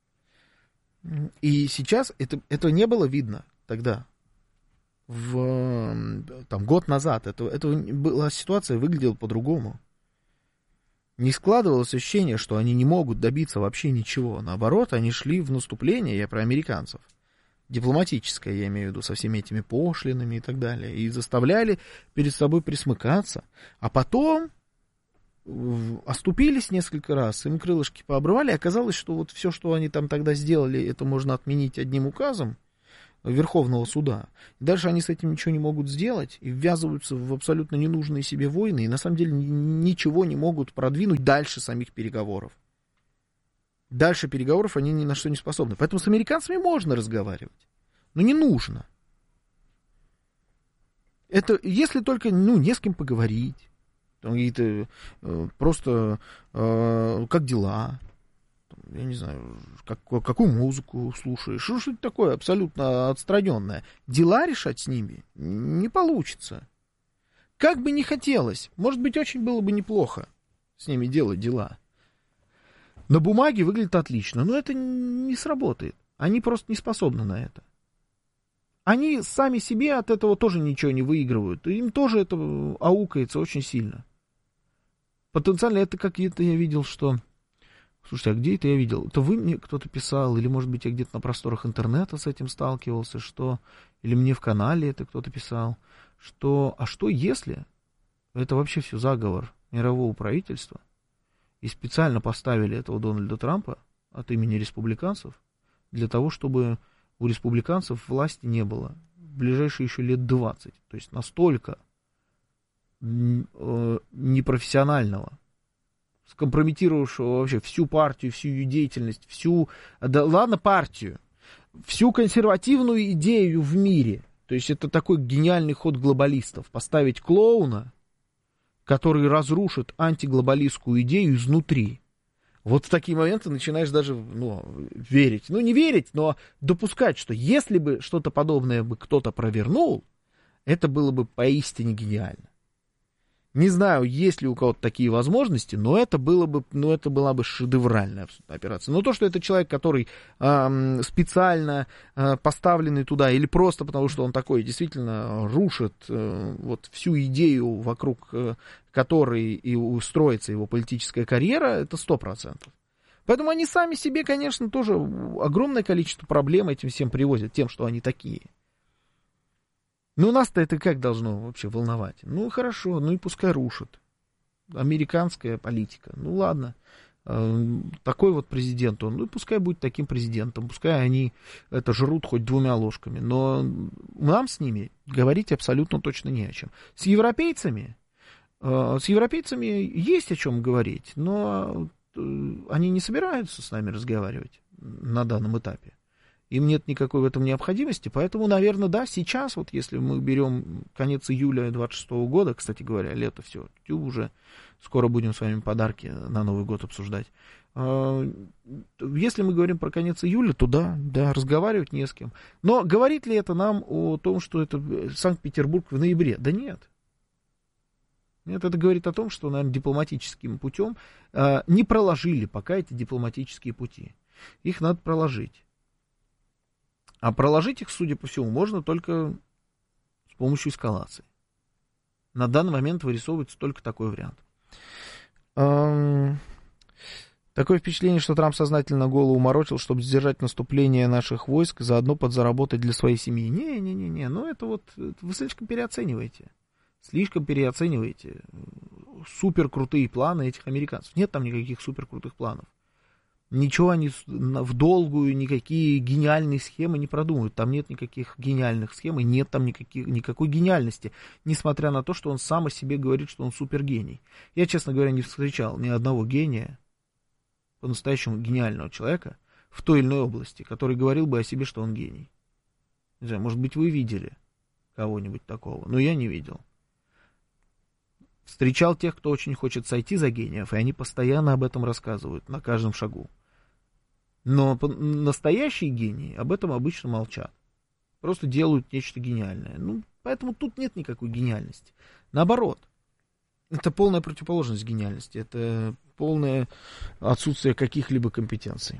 И сейчас это, этого не было видно тогда, в, там, год назад. Это, это была ситуация, выглядела по-другому. Не складывалось ощущение, что они не могут добиться вообще ничего. Наоборот, они шли в наступление, я про американцев, дипломатическое, я имею в виду, со всеми этими пошлинами и так далее, и заставляли перед собой присмыкаться. А потом, оступились несколько раз, им крылышки пообрывали, оказалось, что вот все, что они там тогда сделали, это можно отменить одним указом Верховного суда. И дальше они с этим ничего не могут сделать и ввязываются в абсолютно ненужные себе войны, и на самом деле ничего не могут продвинуть дальше самих переговоров. Дальше переговоров они ни на что не способны. Поэтому с американцами можно разговаривать, но не нужно. Это если только, ну, не с кем поговорить. Какие-то э, просто э, как дела, я не знаю, как, какую музыку слушаешь, что, что-то такое абсолютно отстраненное. Дела решать с ними не получится. Как бы ни хотелось, может быть, очень было бы неплохо с ними делать дела. На бумаге выглядит отлично, но это не сработает. Они просто не способны на это. Они сами себе от этого тоже ничего не выигрывают. Им тоже это аукается очень сильно. Потенциально это как где-то я видел, что... Слушайте, а где это я видел? Это вы мне кто-то писал, или, может быть, я где-то на просторах интернета с этим сталкивался, что... Или мне в канале это кто-то писал, что... А что если это вообще все заговор мирового правительства, и специально поставили этого Дональда Трампа от имени республиканцев для того, чтобы у республиканцев власти не было в ближайшие еще лет двадцать. То есть настолько непрофессионального, скомпрометировавшего вообще всю партию, всю ее деятельность, всю, да ладно партию, всю консервативную идею в мире. То есть это такой гениальный ход глобалистов. Поставить клоуна, который разрушит антиглобалистскую идею изнутри. Вот в такие моменты начинаешь даже, ну, верить. Ну, не верить, но допускать, что если бы что-то подобное бы кто-то провернул, это было бы поистине гениально. Не знаю, есть ли у кого-то такие возможности, но это было бы, ну, это была бы шедевральная абсолютно операция. Но то, что это человек, который э, специально э, поставленный туда, или просто потому, что он такой, действительно рушит э, вот всю идею, вокруг э, которой и устроится его политическая карьера, это сто процентов. Поэтому они сами себе, конечно, тоже огромное количество проблем этим всем привозят, тем, что они такие. Ну, нас-то это как должно вообще волновать? Ну, хорошо, ну и пускай рушит. Американская политика. Ну, ладно. Такой вот президент он. Ну, и пускай будет таким президентом. Пускай они это жрут хоть двумя ложками. Но нам с ними говорить абсолютно точно не о чем. С европейцами, с европейцами есть о чем говорить, но они не собираются с нами разговаривать на данном этапе. Им нет никакой в этом необходимости, поэтому, наверное, да, сейчас, вот если мы берем конец июля двадцать шестого года, кстати говоря, лето все, уже скоро будем с вами подарки на Новый год обсуждать. Если мы говорим про конец июля, то да, да, разговаривать не с кем. Но говорит ли это нам о том, что это Санкт-Петербург в ноябре? Да нет. Нет, это говорит о том, что, наверное, дипломатическим путем не проложили пока эти дипломатические пути. Их надо проложить. А проложить их, судя по всему, можно только с помощью эскалации. На данный момент вырисовывается только такой вариант. Эм... Такое впечатление, что Трамп сознательно голову морочил, чтобы сдержать наступление наших войск, заодно подзаработать для своей семьи. Не-не-не, ну это вот, вы слишком переоцениваете. Слишком переоцениваете суперкрутые планы этих американцев. Нет там никаких суперкрутых планов. Ничего они в долгую, никакие гениальные схемы не продумывают. Там нет никаких гениальных схем, и нет там никаких, никакой гениальности. Несмотря на то, что он сам о себе говорит, что он супергений. Я, честно говоря, не встречал ни одного гения, по-настоящему гениального человека, в той или иной области, который говорил бы о себе, что он гений. Не знаю, может быть, вы видели кого-нибудь такого, но я не видел. Встречал тех, кто очень хочет сойти за гениев, и они постоянно об этом рассказывают, на каждом шагу. Но настоящие гении об этом обычно молчат. Просто делают нечто гениальное. Ну, поэтому тут нет никакой гениальности. Наоборот, это полная противоположность гениальности. Это полное отсутствие каких-либо компетенций.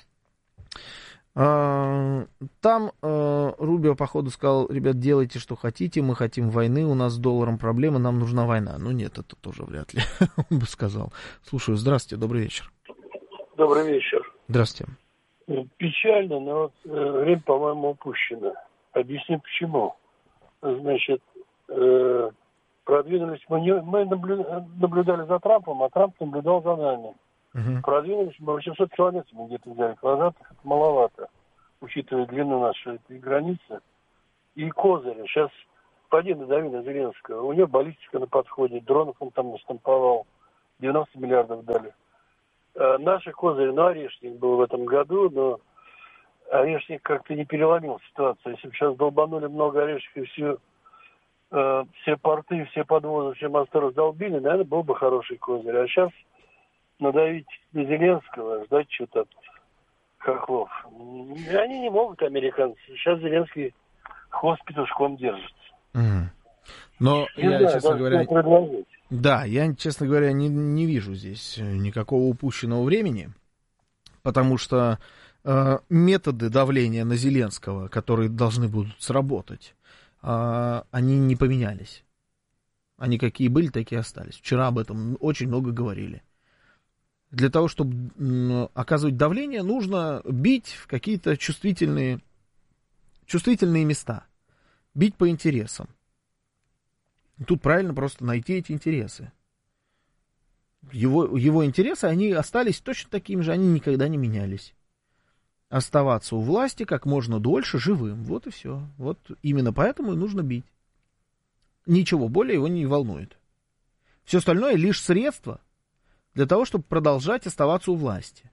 Там Рубио, походу, сказал: ребят, делайте, что хотите, мы хотим войны, у нас с долларом проблемы, нам нужна война. Ну нет, это тоже вряд ли он бы сказал. Слушаю, здравствуйте, добрый вечер. Добрый вечер. Здравствуйте. Печально, но э, время, по-моему, упущено. Объясню почему. Значит, э, Продвинулись, мы, не, мы наблю, наблюдали за Трампом, а Трамп наблюдал за нами. Uh-huh. Продвинулись мы восемьсот километров мы где-то взяли квадратных, это маловато, учитывая длину нашей этой границы. И козыри. Сейчас поди надави на Зеленского. У него баллистика на подходе, дронов он там настамповал, девяносто миллиардов дали. А наши козыри, ну, Орешник был в этом году, но Орешник как-то не переломил ситуацию. Если бы сейчас долбанули много орешников и все, э, все порты, все подвозы, все мосты раздолбили, наверное, был бы хороший козырь. А сейчас надавить на Зеленского, ждать что-то от хохлов. Они не могут, американцы. Сейчас Зеленский хвост петушком держится. Mm. Но не я, знаю, честно говоря, предложить. да, я, честно говоря, не, не вижу здесь никакого упущенного времени, потому что э, методы давления на Зеленского, которые должны будут сработать, э, они не поменялись. Они какие были, такие остались. Вчера об этом очень много говорили. Для того, чтобы оказывать давление, нужно бить в какие-то чувствительные, чувствительные места. Бить по интересам. Тут правильно просто найти эти интересы. Его, его интересы, они остались точно такими же, они никогда не менялись. Оставаться у власти как можно дольше живым. Вот и все. Вот именно поэтому и нужно бить. Ничего более его не волнует. Все остальное лишь средство для того, чтобы продолжать оставаться у власти.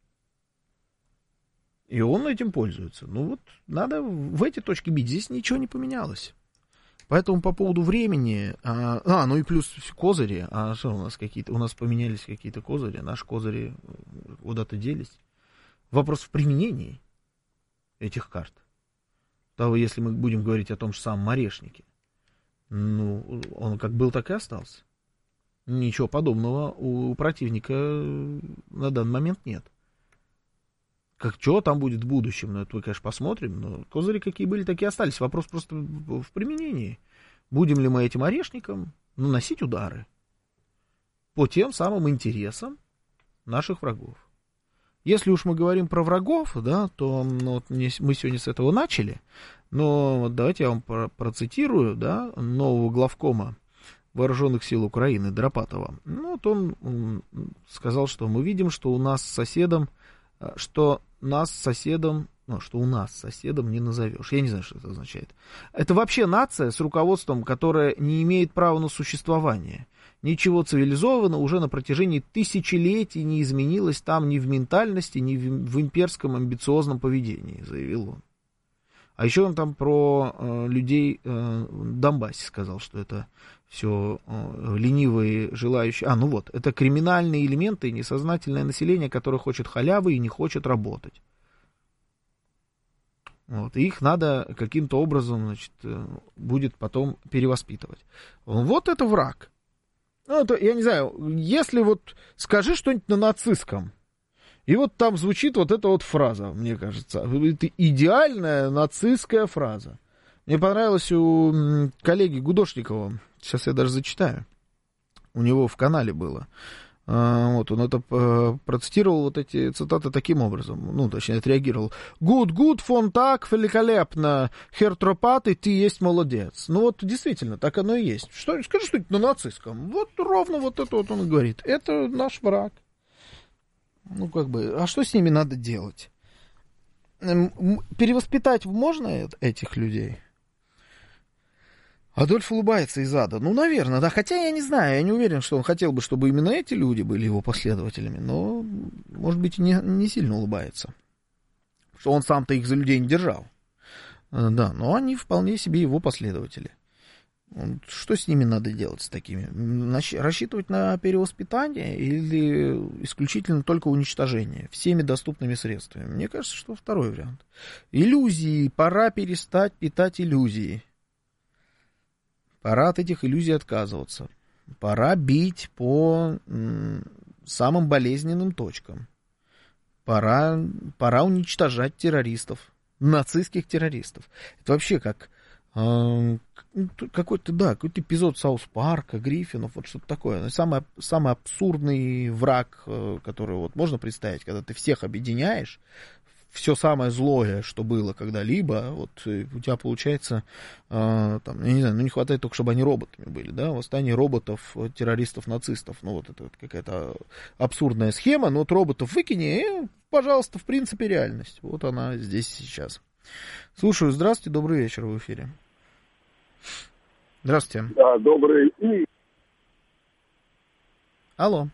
И он этим пользуется. Ну вот, надо в эти точки бить. Здесь ничего не поменялось. Поэтому по поводу времени... А, а ну и плюс козыри. А что у нас какие-то... У нас поменялись какие-то козыри. Наши козыри куда-то делись. Вопрос в применении этих карт. Того, если мы будем говорить о том же самом Орешнике. Ну, он как был, так и остался. Ничего подобного у противника на данный момент нет. Как что там будет в будущем, ну, это мы, конечно, посмотрим, но козыри какие были, такие остались. Вопрос просто в применении. Будем ли мы этим орешником наносить удары по тем самым интересам наших врагов? Если уж мы говорим про врагов, да, то ну, вот мы сегодня с этого начали, но вот давайте я вам процитирую, да, нового главкома Вооруженных сил Украины Дропатова. Ну, вот он, он сказал, что мы видим, что у нас с соседом, что нас с соседом, ну, что у нас с соседом не назовешь. Я не знаю, что это означает. Это вообще нация с руководством, которая не имеет права на существование. Ничего цивилизованного уже на протяжении тысячелетий не изменилось там ни в ментальности, ни в, в имперском амбициозном поведении, заявил он. А еще он там про э, людей э, в Донбассе сказал, что это все э, ленивые, желающие... А, ну вот, это криминальные элементы и несознательное население, которое хочет халявы и не хочет работать. Вот, и их надо каким-то образом, значит, э, будет потом перевоспитывать. Вот это враг. Ну, это, я не знаю, если вот скажи что-нибудь на нацистском, и вот там звучит вот эта вот фраза, мне кажется. Это идеальная нацистская фраза. Мне понравилось у коллеги Гудошникова. Сейчас я даже зачитаю. У него в канале было. Вот, он это процитировал, вот эти цитаты таким образом. Ну, точнее, отреагировал. Good, good, фон так, великолепно. Хертропаты, ты есть молодец. Ну, вот, действительно, так оно и есть. Что, скажи что-нибудь на нацистском. Вот ровно вот это вот он говорит. Это наш враг. Ну, как бы, а что с ними надо делать? Перевоспитать можно этих людей? Адольф улыбается из ада. Ну, наверное, да. Хотя я не знаю, я не уверен, что он хотел бы, чтобы именно эти люди были его последователями. Но, может быть, и не, не сильно улыбается. Что он сам-то их за людей не держал. Да, но они вполне себе его последователи. Что с ними надо делать, с такими? Рассчитывать на перевоспитание или исключительно только уничтожение всеми доступными средствами? Мне кажется, что второй вариант. Иллюзии. Пора перестать питать иллюзии. Пора от этих иллюзий отказываться. Пора бить по м, самым болезненным точкам. Пора, пора уничтожать террористов. Нацистских террористов. Это вообще как... Какой-то, да, какой-то эпизод Саус Парка, Гриффинов, вот что-то такое. Самый, самый абсурдный враг, который вот можно представить, когда ты всех объединяешь, все самое злое, что было когда-либо, вот у тебя получается, э, там, я не знаю, ну не хватает только, чтобы они роботами были, да, восстание роботов, террористов, нацистов, ну вот это вот какая-то абсурдная схема, но вот роботов выкини, и, пожалуйста, в принципе, реальность. Вот она здесь сейчас. Слушаю, здравствуйте, добрый вечер, в эфире. Здравствуйте. Да, добрый. Алло.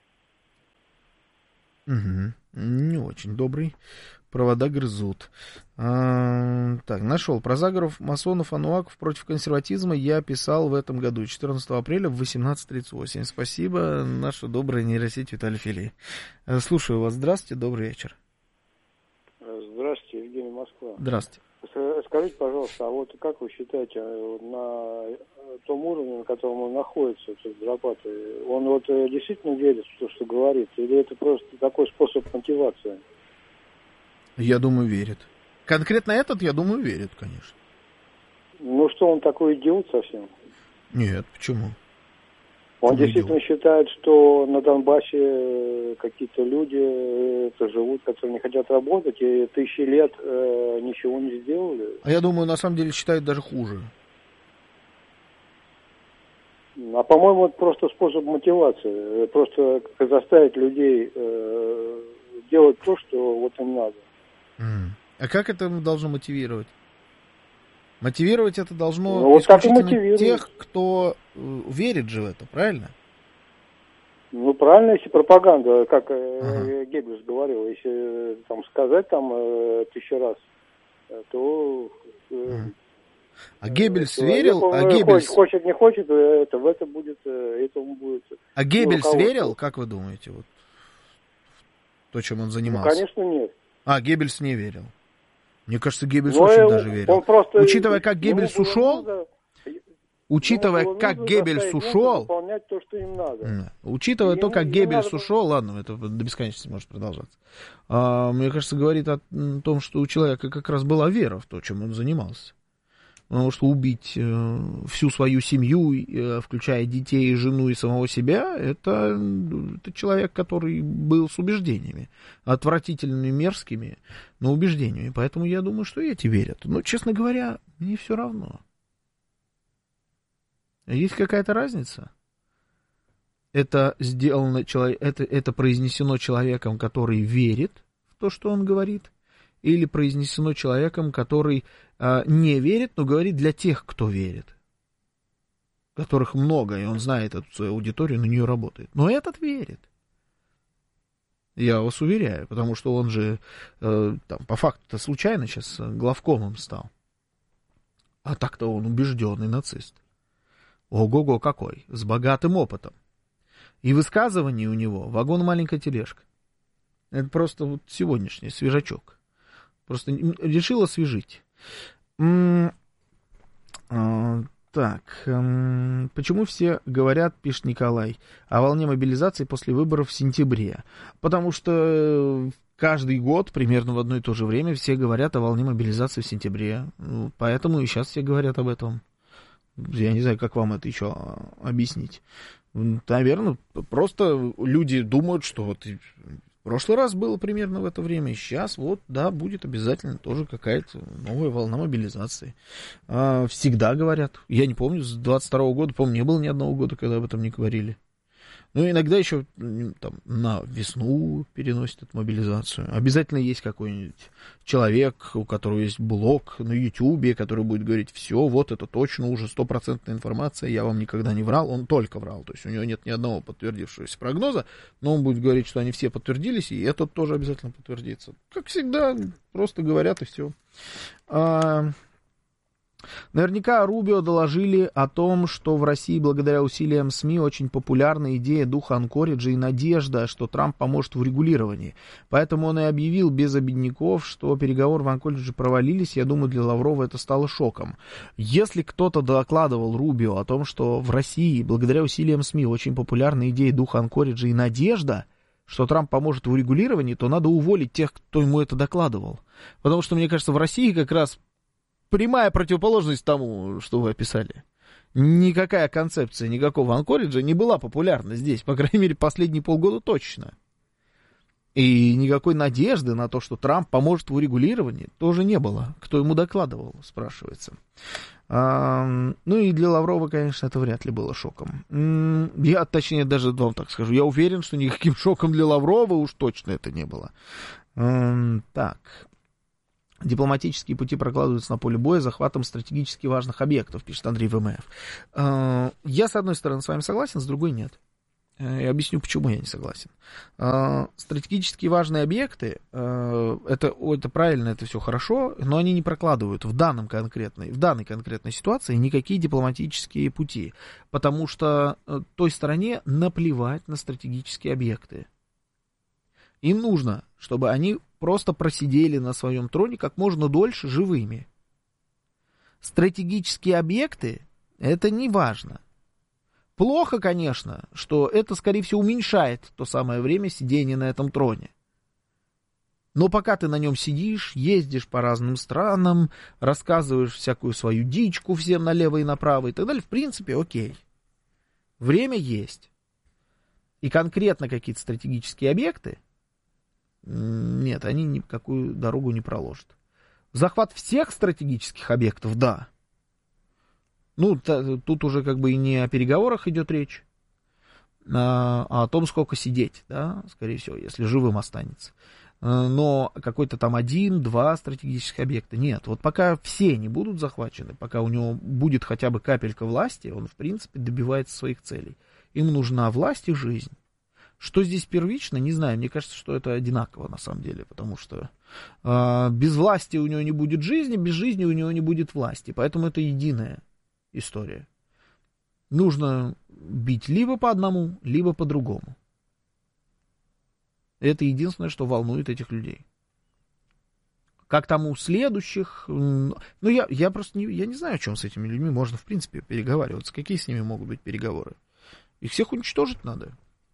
Угу. Не очень добрый. Провода грызут. А, так, нашел. Про заговор масонов, ануаков против консерватизма я писал в этом году, четырнадцатого апреля в восемнадцать тридцать восемь. Спасибо, наша добрая нейросеть Виталий Филей. Слушаю вас. Здравствуйте, добрый вечер. Здравствуйте, Евгений, Москва. Здравствуйте. Скажите, пожалуйста, а вот как вы считаете, на том уровне, на котором он находится, Запад, он вот действительно верит в то, что говорит, или это просто такой способ мотивации? Я думаю, верит. Конкретно этот, я думаю, верит, конечно. Ну что, он такой идиот совсем? Нет, почему? Он Какой действительно идиот? считает, что на Донбассе какие-то люди это живут, которые не хотят работать, и тысячи лет э, ничего не сделали. А я думаю, на самом деле считает даже хуже. А по-моему, это просто способ мотивации. Просто заставить людей э, делать то, что вот им надо. Mm. А как это должно мотивировать? Мотивировать это должно ну, вот так и исключительно мотивирует. тех, кто э, верит же в это, правильно? Ну, правильно, если пропаганда, как ага. э, Геббельс говорил, если э, там сказать там э, тысячу раз, э, то... Э, ага. А Геббельс человек, верил? Он, а Геббельс... хочет, хочет, не хочет, это, в это будет, этому будет... А Геббельс ну, верил, как вы думаете, вот, в то, чем он занимался? Ну, конечно, нет. А, Геббельс не верил. Мне кажется, Геббельс Но очень он, даже верил. Он просто, учитывая, как Геббельс ушел, надо, учитывая, как Геббельс ушел, выполнять то, что им надо. учитывая и то, ему, как Геббельс надо... ушел, ладно, это до бесконечности может продолжаться. А, мне кажется, говорит о том, что у человека как раз была вера в то, чем он занимался. Потому что убить э, всю свою семью, э, включая детей, и жену и самого себя, это, это человек, который был с убеждениями, отвратительными, мерзкими, но убеждениями. Поэтому я думаю, что эти верят. Но, честно говоря, мне все равно. Есть какая-то разница? Это сделано, это, это произнесено человеком, который верит в то, что он говорит, или произнесено человеком, который а, не верит, но говорит для тех, кто верит. Которых много, и он знает эту свою аудиторию, на нее работает. Но этот верит. Я вас уверяю, потому что он же э, там, по факту-то случайно сейчас главкомом стал. А так-то он убежденный нацист. Ого-го какой, с богатым опытом. И высказывание у него вагон маленькая тележка. Это просто вот сегодняшний свежачок. Просто решил освежить. М- а, так, м- почему все говорят, пишет Николай, о волне мобилизации после выборов в сентябре? Потому что каждый год, примерно в одно и то же время, все говорят о волне мобилизации в сентябре. Ну, поэтому и сейчас все говорят об этом. Я не знаю, как вам это еще объяснить. Наверное, просто люди думают, что вот... В прошлый раз было примерно в это время, и сейчас вот, да, будет обязательно тоже какая-то новая волна мобилизации. А, всегда говорят. Я не помню, с двадцать второго года, по-моему, не было ни одного года, когда об этом не говорили. Ну, иногда еще там, на весну переносят эту мобилизацию. Обязательно есть какой-нибудь человек, у которого есть блог на Ютьюбе, который будет говорить, все, вот это точно уже стопроцентная информация, я вам никогда не врал, он только врал. То есть у него нет ни одного подтвердившегося прогноза, но он будет говорить, что они все подтвердились, и этот тоже обязательно подтвердится. Как всегда, просто говорят и все. А... Наверняка Рубио доложили о том, что в России благодаря усилиям СМИ очень популярна идея духа Анкориджа и надежда, что Трамп поможет в урегулировании. Поэтому он и объявил без обидников, что переговоры в Анкоридже провалились. Я думаю, для Лаврова это стало шоком. Если кто-то докладывал Рубио о том, что в России благодаря усилиям СМИ очень популярна идея духа Анкориджа и надежда, что Трамп поможет в урегулировании, то надо уволить тех, кто ему это докладывал. Потому что, мне кажется, в России как раз прямая противоположность тому, что вы описали. Никакая концепция никакого Анкориджа не была популярна здесь, по крайней мере, последние полгода точно. И никакой надежды на то, что Трамп поможет в урегулировании, тоже не было. Кто ему докладывал, спрашивается. А, ну и для Лаврова, конечно, это вряд ли было шоком. Я, точнее, даже вам так скажу, я уверен, что никаким шоком для Лаврова уж точно это не было. А, так. Дипломатические пути прокладываются на поле боя захватом стратегически важных объектов, пишет Андрей ВМФ. А, я, с одной стороны, с вами согласен, с другой нет. Я объясню, почему я не согласен. Стратегически важные объекты, это, это правильно, это все хорошо, но они не прокладывают в, данном конкретной, в данной конкретной ситуации никакие дипломатические пути, потому что той стороне наплевать на стратегические объекты. Им нужно, чтобы они просто просидели на своем троне как можно дольше живыми. Стратегические объекты — это не важно. Плохо, конечно, что это, скорее всего, уменьшает то самое время сидения на этом троне. Но пока ты на нем сидишь, ездишь по разным странам, рассказываешь всякую свою дичку всем налево и направо и так далее, в принципе, окей. Время есть. И конкретно какие-то стратегические объекты, нет, они никакую дорогу не проложат. Захват всех стратегических объектов, да. Ну, т- тут уже как бы и не о переговорах идет речь, а, а о том, сколько сидеть, да, скорее всего, если живым останется. Но какой-то там один-два стратегических объекта нет. Вот пока все не будут захвачены, пока у него будет хотя бы капелька власти, он, в принципе, добивается своих целей. Им нужна власть и жизнь. Что здесь первично, не знаю. Мне кажется, что это одинаково на самом деле, потому что э, без власти у него не будет жизни, без жизни у него не будет власти. Поэтому это единая история. Нужно бить либо по одному, либо по другому. Это единственное, что волнует этих людей. Как там у следующих... Ну, я, я просто не, я не знаю, о чем с этими людьми можно, в принципе, переговариваться. Какие с ними могут быть переговоры? Их всех уничтожить надо.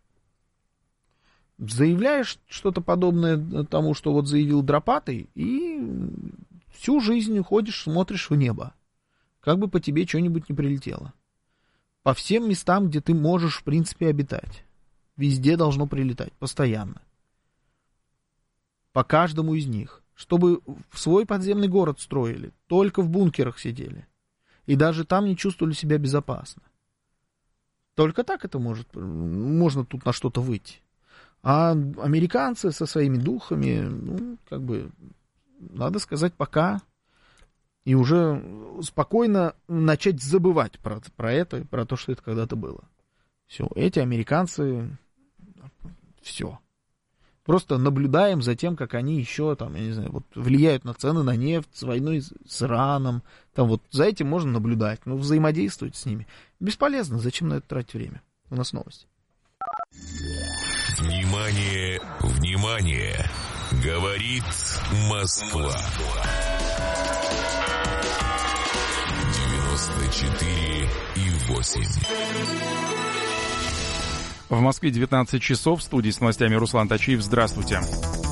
Заявляешь что-то подобное тому, что вот заявил Дропатый, и всю жизнь ходишь, смотришь в небо. Как бы по тебе что-нибудь не прилетело. По всем местам, где ты можешь, в принципе, обитать. Везде должно прилетать, постоянно. По каждому из них. Чтобы в свой подземный город строили, только в бункерах сидели. И даже там не чувствовали себя безопасно. Только так это может, можно тут на что-то выйти. А американцы со своими духами, ну, как бы, надо сказать, пока... И уже спокойно начать забывать про, про это, про то, что это когда-то было. Все, эти американцы, все. Просто наблюдаем за тем, как они еще, там, я не знаю, вот, влияют на цены на нефть, с войной с, с Ираном. Там вот за этим можно наблюдать, но взаимодействовать с ними бесполезно. Зачем на это тратить время? У нас новости. Внимание, внимание! Говорит Москва. девяносто четыре и восемь. В Москве девятнадцать часов. В студии с новостями Руслан Тачиев. Здравствуйте.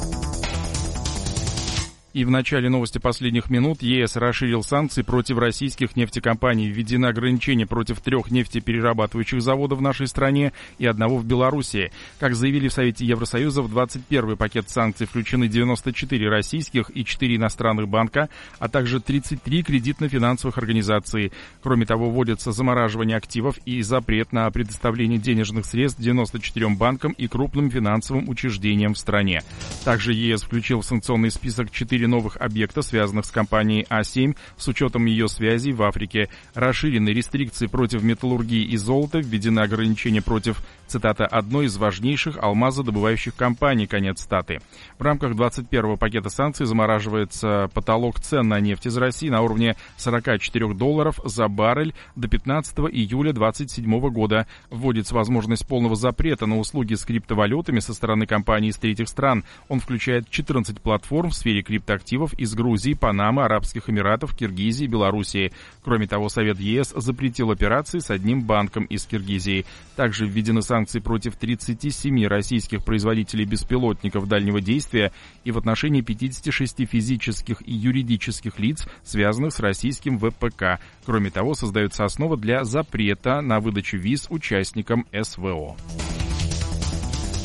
И в начале новости последних минут ЕС расширил санкции против российских нефтекомпаний. Введены ограничения против трех нефтеперерабатывающих заводов в нашей стране и одного в Белоруссии. Как заявили в Совете Евросоюза, в двадцать первый пакет санкций включены девяносто четыре российских и четыре иностранных банка, а также тридцать три кредитно-финансовых организации. Кроме того, вводится замораживание активов и запрет на предоставление денежных средств девяноста четырем банкам и крупным финансовым учреждениям в стране. Также ЕС включил в санкционный список четыре новых объекта, связанных с компанией А семь, с учетом ее связей в Африке. Расширены рестрикции против металлургии и золота, введены ограничения против, цитата, одной из важнейших алмазодобывающих компаний, конец цитаты. В рамках двадцать первого пакета санкций замораживается потолок цен на нефть из России на уровне сорок четыре долларов за баррель до пятнадцатого июля две тысячи двадцать седьмого года. Вводится возможность полного запрета на услуги с криптовалютами со стороны компаний из третьих стран. Он включает четырнадцать платформ в сфере криптоактивов из Грузии, Панамы, Арабских Эмиратов, Киргизии, Белоруссии. Кроме того, Совет ЕС запретил операции с одним банком из Киргизии. Также введены санкции против тридцати семи российских производителей беспилотников дальнего действия и в отношении пятидесяти шести физических и юридических лиц, связанных с российским ВПК. Кроме того, создается основа для запрета на выдачу виз участникам СВО.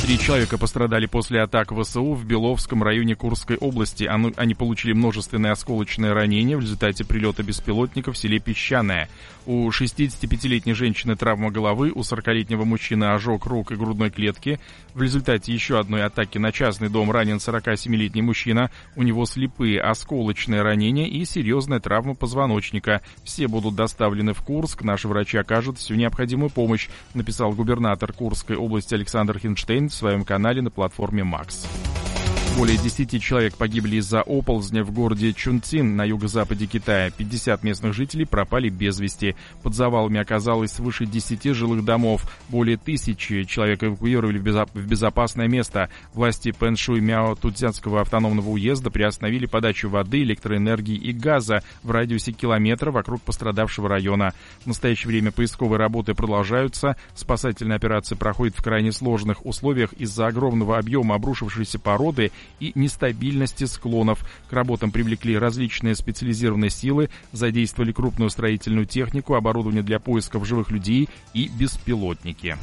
Три человека пострадали после атак ВСУ в Беловском районе Курской области. Они получили множественные осколочные ранения в результате прилета беспилотника в селе Песчаное. У шестидесятипятилетней женщины травма головы, у сорокалетнего мужчины ожог рук и грудной клетки. В результате еще одной атаки на частный дом ранен сорокасемилетний мужчина. У него слепые осколочные ранения и серьезная травма позвоночника. Все будут доставлены в Курск. Наши врачи окажут всю необходимую помощь, написал губернатор Курской области Александр Хинштейн в своем канале на платформе Макс. Более десяти человек погибли из-за оползня в городе Чунцин на юго-западе Китая. пятьдесят местных жителей пропали без вести. Под завалами оказалось свыше десяти жилых домов. Более тысячи человек эвакуировали в, безо- в безопасное место. Власти Пэншуй-Мяо-Тудзянского автономного уезда приостановили подачу воды, электроэнергии и газа в радиусе километра вокруг пострадавшего района. В настоящее время поисковые работы продолжаются. Спасательная операция проходит в крайне сложных условиях из-за огромного объема обрушившейся породы и нестабильности склонов. К работам привлекли различные специализированные силы, задействовали крупную строительную технику, оборудование для поисков живых людей и беспилотники.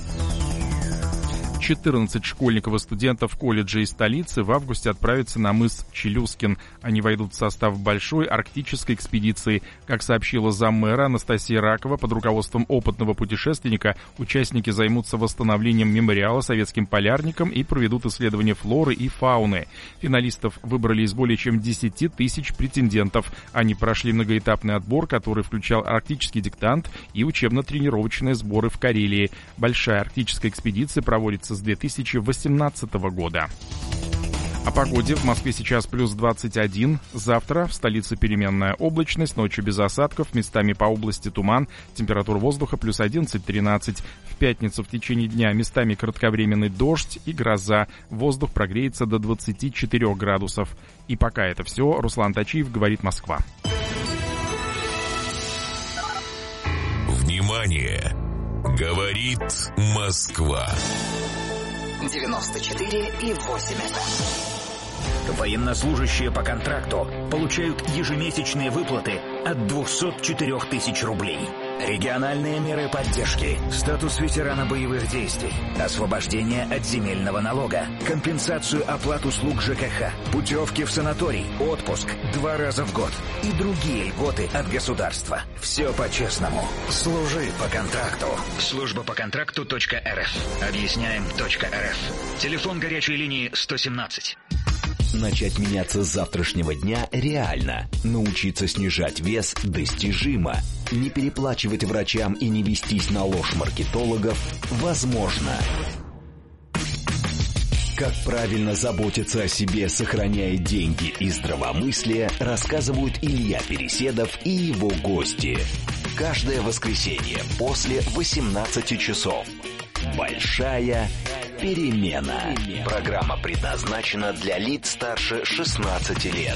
четырнадцать школьников и студентов колледжа из столицы в августе отправятся на мыс Челюскин. Они войдут в состав большой арктической экспедиции. Как сообщила заммэра Анастасия Ракова, под руководством опытного путешественника участники займутся восстановлением мемориала советским полярникам и проведут исследования флоры и фауны. Финалистов выбрали из более чем десяти тысяч претендентов. Они прошли многоэтапный отбор, который включал арктический диктант и учебно-тренировочные сборы в Карелии. Большая арктическая экспедиция проводится с две тысячи восемнадцатого года. О погоде. В Москве сейчас плюс двадцать один. Завтра в столице переменная облачность, ночью без осадков, местами по области туман. Температура воздуха плюс одиннадцать-тринадцать. В пятницу в течение дня местами кратковременный дождь и гроза. Воздух прогреется до двадцати четырёх градусов. И пока это все. Руслан Тачиев, говорит Москва. Внимание! Говорит Москва. девяносто четыре и восемь эф эм. Военнослужащие по контракту получают ежемесячные выплаты от двухсот четырёх тысяч рублей. Региональные меры поддержки, статус ветерана боевых действий, освобождение от земельного налога, компенсацию оплат услуг ЖКХ, путевки в санаторий, отпуск два раза в год и другие льготы от государства. Все по-честному. Служи по контракту. Служба по контракту .рф. Объясняем .рф. Телефон горячей линии сто семнадцать. Начать меняться с завтрашнего дня реально. Научиться снижать вес достижимо. Не переплачивать врачам и не вестись на ложь маркетологов возможно. Как правильно заботиться о себе, сохраняя деньги и здравомыслие, рассказывают Илья Переседов и его гости. Каждое воскресенье после восемнадцати часов. Большая перемена. Программа предназначена для лиц старше шестнадцати лет.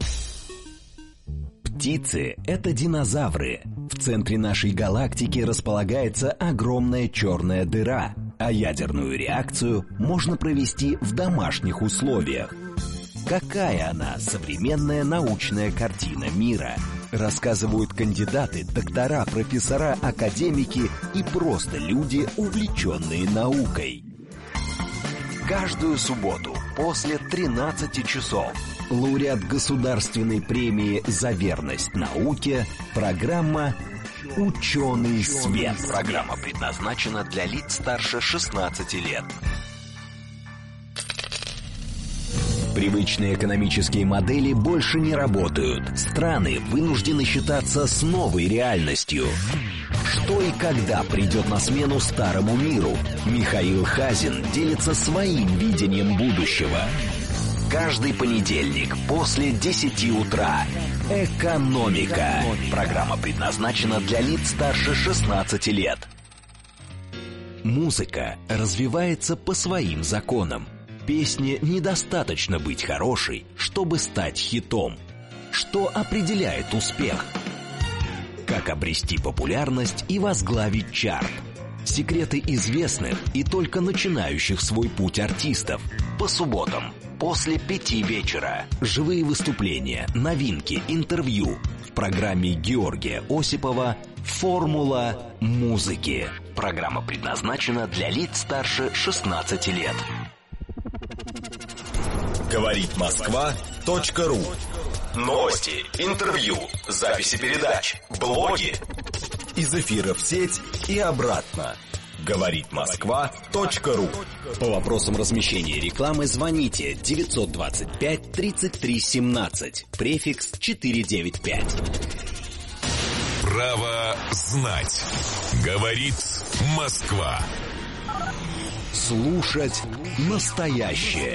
Птицы — это динозавры. В центре нашей галактики располагается огромная черная дыра, а ядерную реакцию можно провести в домашних условиях. Какая она, современная научная картина мира? Рассказывают кандидаты, доктора, профессора, академики и просто люди, увлеченные наукой. Каждую субботу после тринадцати часов лауреат государственной премии «За верность науке» программа «Ученый свет». Программа предназначена для лиц старше шестнадцати лет. Привычные экономические модели больше не работают. Страны вынуждены считаться с новой реальностью. Что и когда придет на смену старому миру? Михаил Хазин делится своим видением будущего. Каждый понедельник после десяти утра. Экономика. Программа предназначена для лиц старше шестнадцати лет. Музыка развивается по своим законам. Песне недостаточно быть хорошей, чтобы стать хитом. Что определяет успех? Как обрести популярность и возглавить чарт? Секреты известных и только начинающих свой путь артистов. По субботам после пяти вечера. Живые выступления, новинки, интервью. В программе Георгия Осипова «Формула музыки». Программа предназначена для лиц старше шестнадцати лет. Говорит Москва.ру. Новости, интервью, записи передач, блоги. Из эфира в сеть и обратно. Говорит Москва.ру. По вопросам размещения рекламы звоните девятьсот двадцать пять тридцать три семнадцать, префикс четыреста девяносто пять. Право знать. Говорит Москва. Слушать настоящее.